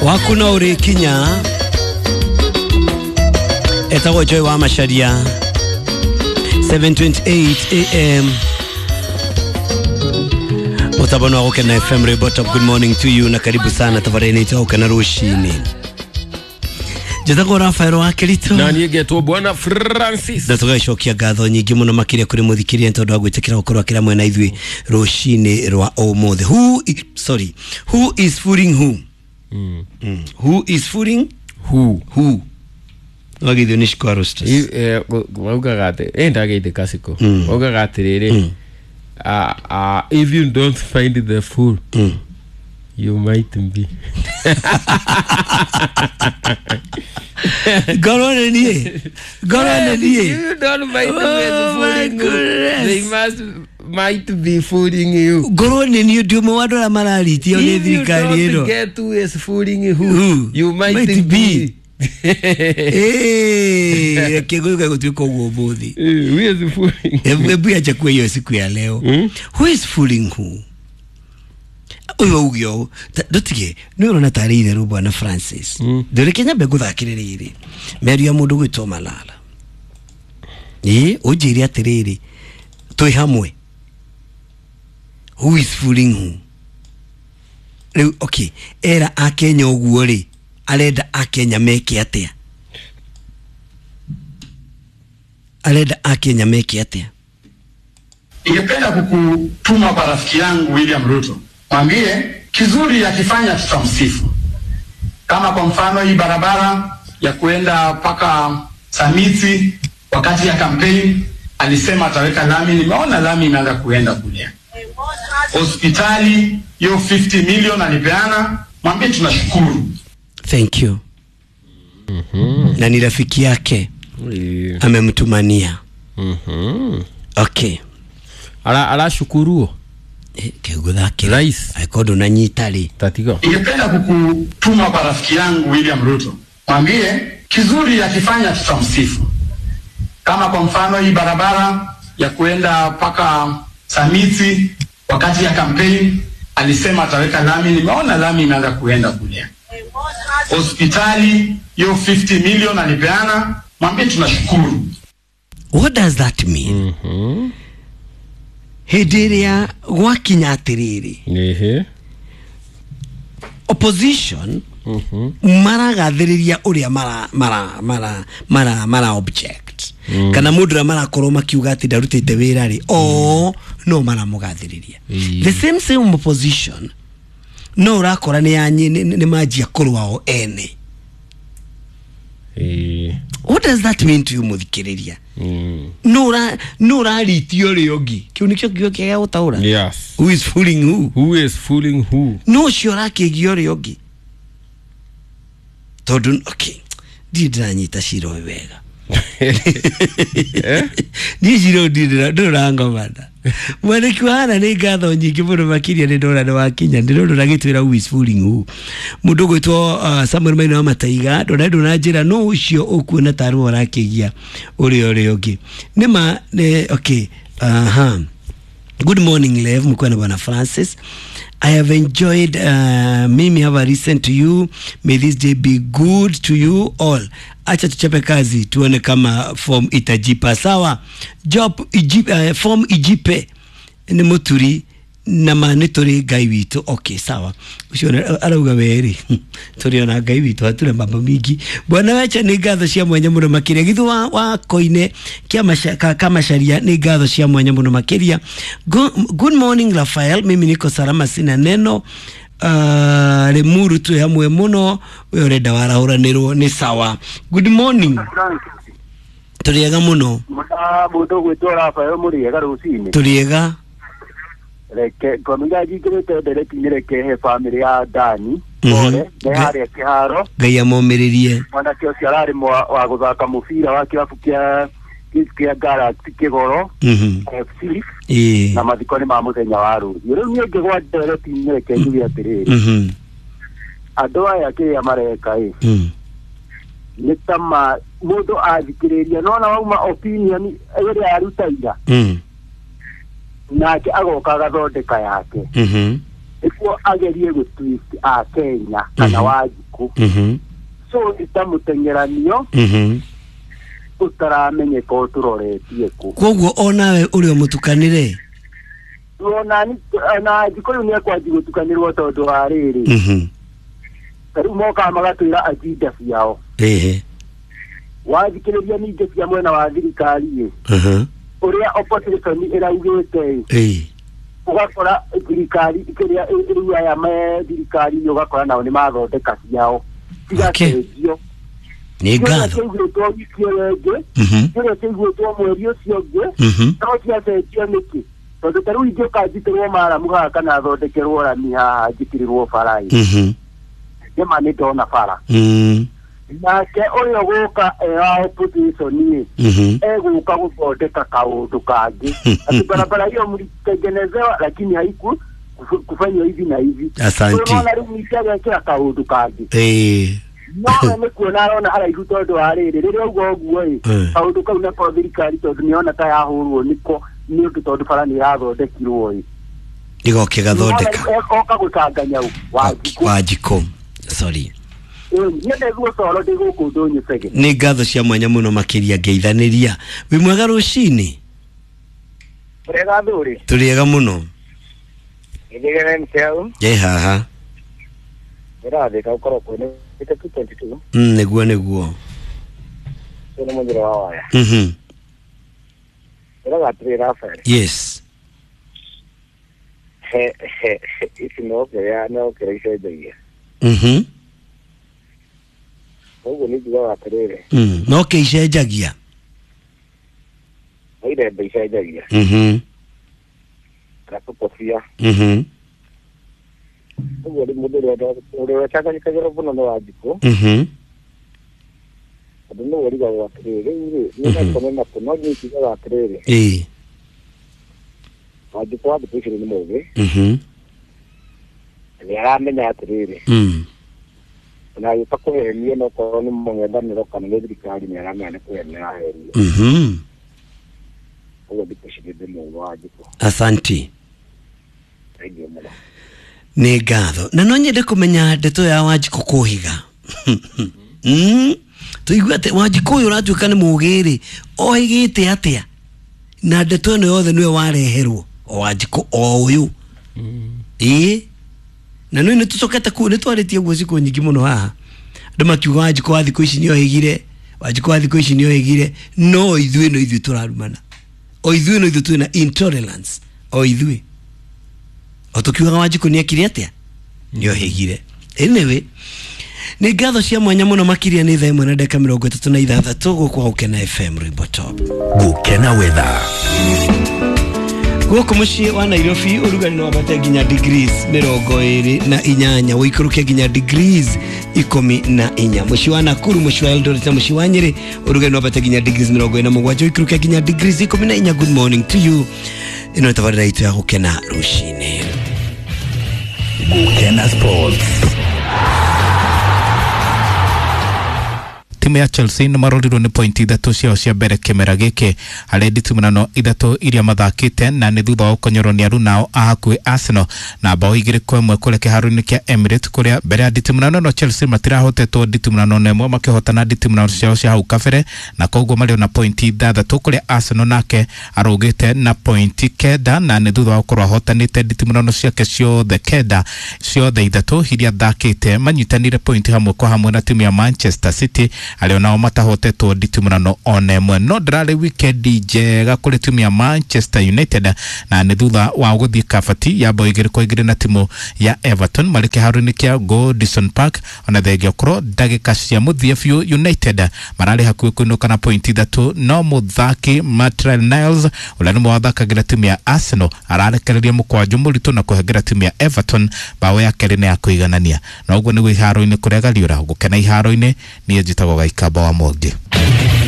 Wakuna uri Kinya etago Joy wa Masharia 7:28 AM Mutabano wako na FM Report of good morning to you na karibu sana tavareni toka na rushini Jatako Rafael Wakilito na nigeto bwana Francis Datuga shokia gatho nyingi muno makire kuri muthikiria ntondo wa gwitikira gukorwa kira mwena ithwi rushini rwa omothe who is fooling who who is fooling who Wagithio ni shikwa roasters wauga gate enda gate kasiko wauga gate rere if you don't find the fool you might be Gorone nie you don't find the fool they might be fooling you Gorone nie ndio mwado la malali tio ni thirikari ino you get who is fooling who you might be Kigoga kutuko uobothi who is fooling Ebu ya chakua hiyo siku ya leo Who is fooling who Uyo ugyo Dotige Nuro na tarire rubo na Francis Dore Kenya begu thakiriri Meru ya mundu gwitwo Malala Ujiri atiriri Toi hamwe Who is fooling who Okay Era Akenya uguori Aleda Akenya meki atia Ningependa kukutuma kwa rafiki yangu William Ruto. Mwambie kizuri akifanya tutamsifu. Kama kwa mfano hii barabara ya kuenda paka Samiti wakati ya campaign alisema ataweka lami, nimeona lami imeanza kuenda kule. Hospitali hiyo 50 million alipeana, mwambie tunashukuru. Thank you. Na ni rafiki yake amemtumania. Okay. Ala shukuru. Kegudhaki Rais aikodo na nyitali tatigo. Ningependa kukutuma kwa rafiki yangu William Ruto. Mwambie kizuri akifanya tutamsifu. Kama kwa mfano hii barabara ya kuenda paka Samiti wakati ya campaign alisema ataweka lami, nimeona lami imeanza kuenda kule. Hospitali hiyo 50 million alipeana, mwambie tunashukuru. What does that mean? Hediria Wakinya atiriri opposition maragathiriria uria mara object kana mudra mara koroma kiuga ati ndarutite wira ri no mara mugathiriria the same opposition no rakora ni anyi ni majia kurwao ene. What does that mean to you muthikiriria? Nora ritio riogi kiunikyo kyo kia utaura. Yes. Who is fooling who? Who is fooling who? No shora kigio riogi. Todun okay. Didanyita shiro wega. Ni shiro ndoranga bada. Mwana kiwana ni gatho nyingi muno makiria ni ndora wa Kinya ndiro gitwira who is fooling who. Mundu gwitwo Samuel Maina wa Mataiga ndona njira no ucio ukuona taru orakigia uri ogi. Nima ne okay. Good morning Lev mkwana bwana Francis. I have enjoyed mimi have listened to you. May this day be good to you all. Acha tuchape kazi tuone kama form itajipa sawa. Job form ijipe ni muturi na manitori Ngai witu. Okay sawa. Uciona arauga weri. Turiona Ngai witu ature mambo mingi. Bwana wacha ni gatho cia mwanya muno makiria githu wa koine kama sharia ni gatho cia mwanya muno makiria. Good morning Rafael, mimi niko salama sina neno. Lemuru tu hamwe muno we urenda warahuranirwo ni sawa. Good morning. Turiega muno. Mundu gwitwo Rafael muriega rucini. Turiega. Reke komiga jikirite ndereti nireke he family ya Dani ore ne hari kiharo Ngai amomiririe mwana kio ciarari wa guthaka mubira wa kirabu kia Galaxy Kigoro FC na mathiko ni ma muthenya wa ruthi riu ni ngigwa ndereti nireke njuge atiriri andu aya kia mareka ni tama mundu athikiriria nona wauma opinion ere aruta ira nake agoka gathondeka yake iko agerie gutwist a Kenya kana Wanjiku so itamutengeranio utaramenye ko turoretie ku koguo onawe uri omutukanire ona na Gikuyu ni kwa gutukanirwo tondu wa riri kariu moka magatwira ajida ciao wathikiriria ninge cia mwena wa thirikari uria opposition iraugite ugakora thirikari ikiria iria ya thirikari ugakora nao ni mathondeka ciao tigacenjio ni ngatho kĩrĩa kĩiguĩtwo mweri ũcio ũngĩ no ciacenjio nĩkĩ tondũ ta rĩu ingĩkanjitĩrwo maramu haha kana thondekerwo rami haha njĩkĩrĩrwo bara-ĩ nĩma nĩ ndona bara nake ũyũ gũka wa opposition egũka gũthondeka kaũndũ kangĩ ati barabara hiyo mlitengenezewa lakini haiku kufanywa hivi na hivi. Asante. Unaona rĩu nĩkĩagekĩra kaũndũ kangĩ no nĩ kuona arona haraihu tondũ wa rĩrĩ rĩrĩa ugo ũguo-ĩ kaũndũ kau nako thirikari tondũ nĩona ta yahũrwo nĩko nĩ ũndũ tondũ bara nĩ ĩrathondekirwo-ĩ igoke gathondeka oka gũtanganya Wanjiku sorry nĩ ngatho cia mwanya mũno makĩria ngeithanĩria wĩ mwega rũcinĩ tũrĩega mũno haha nĩguo yes no kĩicenjagia na yutakuhenia no ko ni mung'ethanĩro kana nĩ thirikari nĩ aramenya kuhenia aheri ugo dipeshide mu Wanjiku. Asante nĩ ngatho na no nyende kũmenya ndeto ya Wanjiku kũhiga tuiguate Wanjiku ũyũ ũratuĩka nĩ mũgĩrĩ ohigĩte atĩa na ndeto ĩno yothe nĩwe wareherwo Wanjiku o ũyũ na no nĩ tũcokete ku nĩ twarĩtie guo ciku nyingĩ mũno haha andũ makiuga Wanjiku wa thikũ ici nĩ ohigire Wanjiku wa thikũ ici nĩ ohigire no ithuĩ tũrarumana o ithuĩ no ithuĩ twĩna intolerance o ithuĩ o tukiuga Wanjiku nĩ ekire atĩa nĩ ohigire anyway nĩ ngatho cia mwanya mũno makĩria nĩ thaa 1:36 gũkũ Gũkena FM Rwĩmbo Top Gũkena weather gũkũ mũciĩ wa Nairobi ũrugarĩ no wambate nginya degrees 28 ũikũrũke nginya degrees 14 mũciĩ wa Nakuru mũciĩ wa Eldoret na mũciĩ wa Nyeri ũrugarĩ no wambate nginya degrees 47 ũikũrũke nginya degrees 14 good morning to you ino tabarĩra itu ya Gũkena rũcinĩ Gũkena Sports timu ya Chelsea nĩ marorirwo nĩ point 3 ciao cia mbere kĩmera gĩkĩ harĩ nditimũrano 3 iria mathakĩte na nĩ thutha wa gũkonyorwo nĩ arunao a hakuhĩ Arsenal na bao 2-1 kũrĩa kĩharo-inĩ kĩa Emirates kũrĩa mbere ya nditimũrano no Chelsea matirahotetwo nditimũrano nemwe makĩhotana nditimũrano ciao cia hau kabere na koguo marĩ na point 3 kũrĩa Arsenal nake arũgĩte na point 9 na nĩ thutha wa gũkorwo ahotanĩte nditimũrano ciake ciothe 3 iria thakĩte manyitanire point hamwe kwa hamwe na timu ya Manchester City alio nao matahotetwo nditimũrano onemwe no ndararĩ weekend njega kũrĩ timu ya Manchester United na nĩ thutha wa gũthiĩ kabati ya bao 2-2 na timu ya Everton marĩ kĩharo-inĩ kĩa Goodison Park ona thengia korwo ndagĩka cia mũthia biũ United mararĩ hakuhĩ kũinũka na point 3 no mũthaki Maitland-Niles ũrĩa nĩ mwathakagĩra timu ya Arsenal ararekereria mũkwanjũ mũritũ na kũhengera timu ya Everton bao ya kerĩ nĩ ya kũiganania na ũguo nĩ iharo-inĩ kũrĩa gariũra Gũkena iharo-inĩ niĩ njĩtagwo Gaikamba wa Mwangi